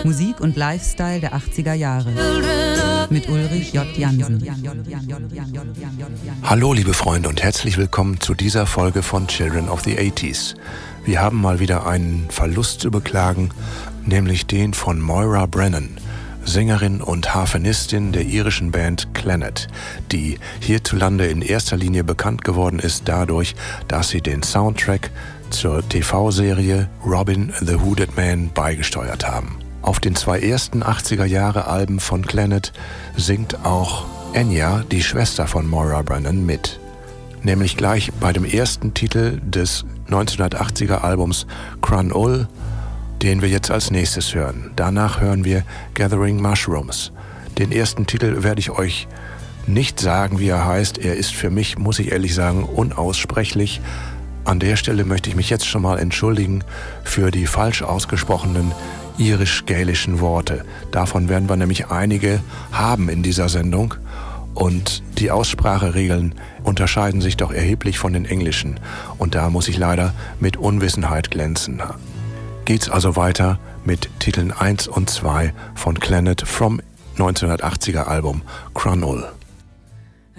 Musik und Lifestyle der 80er Jahre mit Ulrich J. Jansen. Hallo liebe Freunde und herzlich willkommen zu dieser Folge von Children of the 80s. Wir haben mal wieder einen Verlust zu beklagen, nämlich den von Moira Brennan, Sängerin und Harfenistin der irischen Band Clannad, die hierzulande in erster Linie bekannt geworden ist dadurch, dass sie den Soundtrack zur TV-Serie Robin the Hooded Man beigesteuert haben. Auf den zwei ersten 80er-Jahre-Alben von Clannad singt auch Enya, die Schwester von Moira Brennan, mit. Nämlich gleich bei dem ersten Titel des 1980er-Albums Crann Ul, den wir jetzt als nächstes hören. Danach hören wir Gathering Mushrooms. Den ersten Titel werde ich euch nicht sagen, wie er heißt. Er ist für mich, muss ich ehrlich sagen, unaussprechlich. An der Stelle möchte ich mich jetzt schon mal entschuldigen für die falsch ausgesprochenen irisch-gälischen Worte. Davon werden wir nämlich einige haben in dieser Sendung. Und die Ausspracheregeln unterscheiden sich doch erheblich von den englischen. Und da muss ich leider mit Unwissenheit glänzen. Geht's also weiter mit Titeln 1 und 2 von Clannad vom 1980er Album Crann Ul.